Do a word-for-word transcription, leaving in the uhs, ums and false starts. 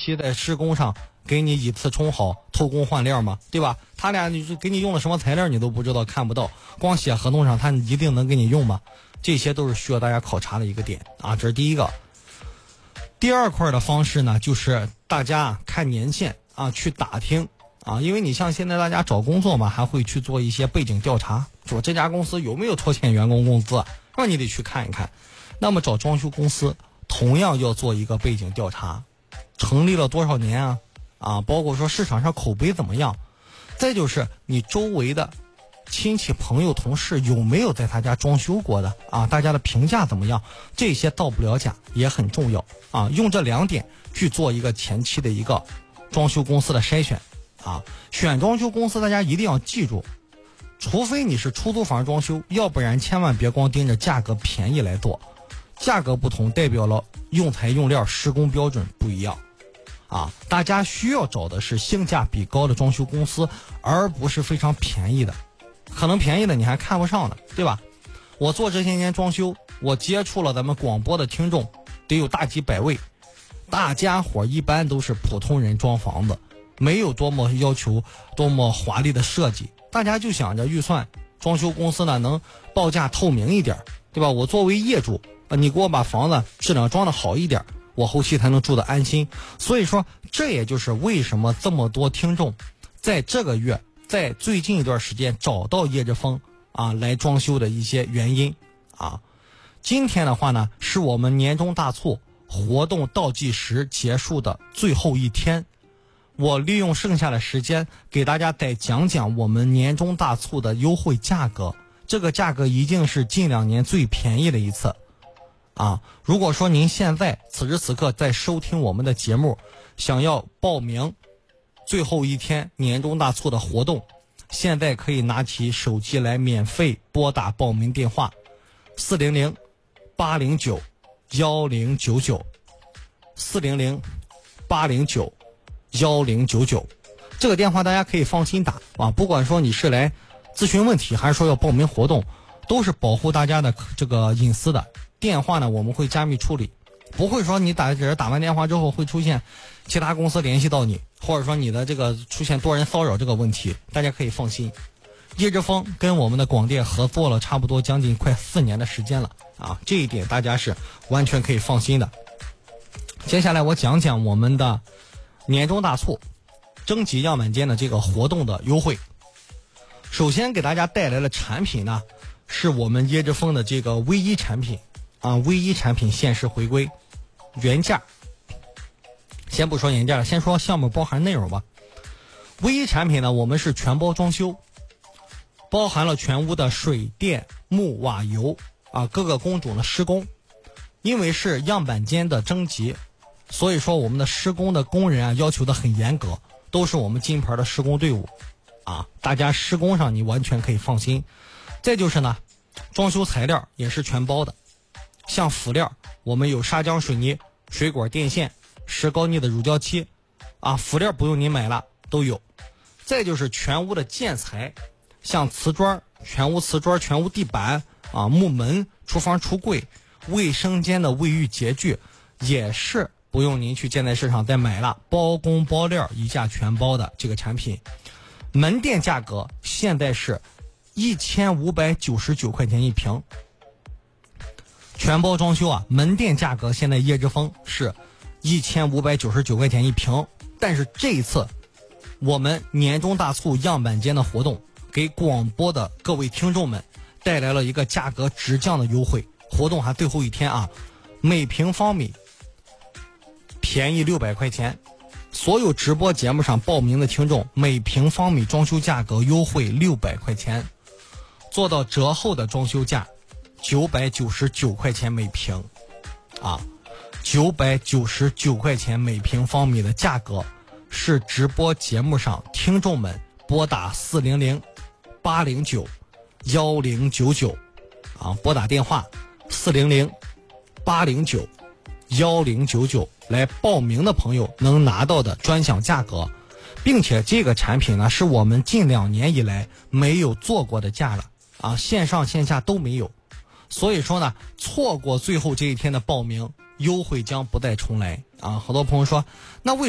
期在施工上给你以次充好，偷工换料嘛，对吧？他俩你给你用了什么材料你都不知道，看不到，光写合同上他一定能给你用吗？这些都是需要大家考察的一个点啊，这是第一个。第二块的方式呢，就是大家看年限啊，去打听啊，因为你像现在大家找工作嘛，还会去做一些背景调查，说这家公司有没有拖欠员工工资，那你得去看一看。那么找装修公司同样要做一个背景调查，成立了多少年啊？啊，包括说市场上口碑怎么样，再就是你周围的亲戚朋友同事有没有在他家装修过的啊？大家的评价怎么样？这些到不了家也很重要啊。用这两点去做一个前期的一个装修公司的筛选啊。选装修公司大家一定要记住，除非你是出租房装修，要不然千万别光盯着价格便宜来做。价格不同代表了用材用料施工标准不一样啊。大家需要找的是性价比高的装修公司，而不是非常便宜的。可能便宜的你还看不上呢，对吧？我做这些年装修，我接触了咱们广播的听众得有大几百位，大家伙一般都是普通人装房子，没有多么要求多么华丽的设计，大家就想着预算装修公司呢能报价透明一点，对吧？我作为业主，你给我把房子质量装得好一点，我后期才能住得安心。所以说这也就是为什么这么多听众在这个月在最近一段时间找到叶之峰啊来装修的一些原因啊。今天的话呢，是我们年终大促活动倒计时结束的最后一天，我利用剩下的时间给大家再讲讲我们年终大促的优惠价格。这个价格一定是近两年最便宜的一次啊！如果说您现在此时此刻在收听我们的节目，想要报名最后一天年终大促的活动，现在可以拿起手机来免费拨打报名电话四零零八零九幺零九九四零零八零九幺零九九，这个电话大家可以放心打啊！不管说你是来咨询问题，还是说要报名活动，都是保护大家的这个隐私的。电话呢，我们会加密处理，不会说你打只打完电话之后会出现其他公司联系到你，或者说你的这个出现多人骚扰这个问题，大家可以放心。叶之峰跟我们的广电合作了差不多将近快四年的时间了啊，这一点大家是完全可以放心的。接下来我讲讲我们的年终大促征集样板间的这个活动的优惠。首先给大家带来的产品呢，是我们叶之峰的这个 V 一产品啊 ，V 一产品限时回归，原价。先不说原价了，先说项目包含内容吧。V 一产品呢，我们是全包装修，包含了全屋的水电木瓦油啊各个工种的施工。因为是样板间的征集，所以说我们的施工的工人啊要求的很严格，都是我们金牌的施工队伍啊，大家施工上你完全可以放心。再就是呢，装修材料也是全包的，像辅料我们有砂浆水泥、水管电线、石膏腻的乳胶漆啊，辅料不用你买了都有。再就是全屋的建材，像瓷砖、全屋瓷砖、全屋地板啊、木门、厨房橱柜、卫生间的卫浴洁具，也是不用您去建材市场再买了，包工包料一价全包的这个产品。门店价格现在是一千五百九十九块钱一平，全包装修啊，门店价格现在叶之峰是一千五百九十九块钱一平。但是这一次我们年终大促样板间的活动，给广播的各位听众们带来了一个价格直降的优惠，活动还最后一天啊，每平方米便宜六百块钱。所有直播节目上报名的听众，每平方米装修价格优惠六百块钱，做到折后的装修价九百九十九块钱每平啊，九百九十九块钱每平方米的价格是直播节目上听众们拨打四零零八零九幺零九九啊，拨打电话四零零八零九幺零九九来报名的朋友能拿到的专享价格，并且这个产品呢是我们近两年以来没有做过的价了啊，线上线下都没有。所以说呢，错过最后这一天的报名，优惠将不再重来啊！好多朋友说，那为